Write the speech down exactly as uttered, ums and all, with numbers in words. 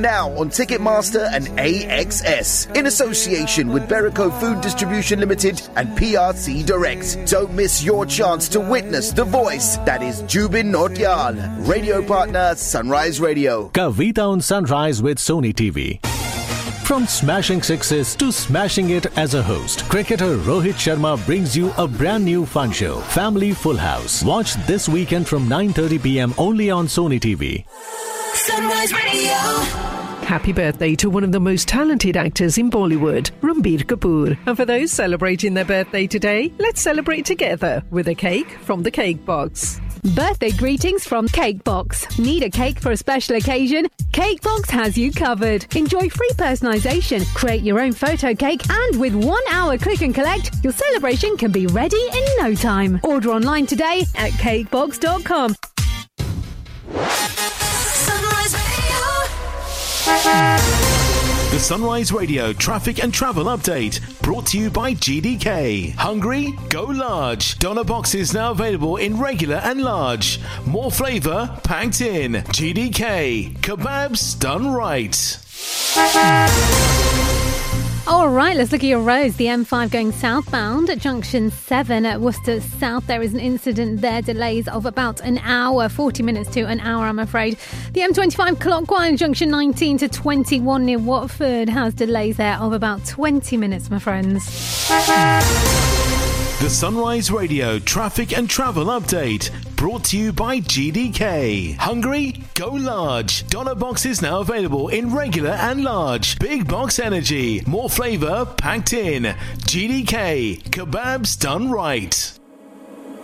Now on Ticketmaster and A X S in association with Berico Food Distribution Limited and P R C Direct. Don't miss your chance to witness the voice that is Jubin Nautiyal. Radio partner Sunrise Radio. Kavita on Sunrise with Sony T V. From smashing sixes to smashing it as a host, cricketer Rohit Sharma brings you a brand new fun show, Family Full House. Watch this weekend from nine thirty p.m. only on Sony T V. Sunrise Radio. Happy birthday to one of the most talented actors in Bollywood, Ranbir Kapoor. And for those celebrating their birthday today, let's celebrate together with a cake from the Cake Box. Birthday greetings from Cake Box. Need a cake for a special occasion? Cake Box has you covered. Enjoy free personalisation, create your own photo cake, and with one hour click and collect, your celebration can be ready in no time. Order online today at cakebox dot com. Sunrise Radio. The Sunrise Radio traffic and travel update brought to you by G D K. Hungry? Go large. Doner boxes now available in regular and large. More flavour packed in. G D K. Kebabs done right. All right, let's look at your roads. The M five going southbound at junction seven at Worcester South. There is an incident there. Delays of about an hour, forty minutes to an hour, I'm afraid. The M twenty-five clockwise, junction nineteen to twenty-one near Watford has delays there of about twenty minutes, my friends. The Sunrise Radio traffic and travel update brought to you by G D K. Hungry? Go large. Doner boxes now available in regular and large. Big box energy. More flavour packed in. G D K. Kebabs done right.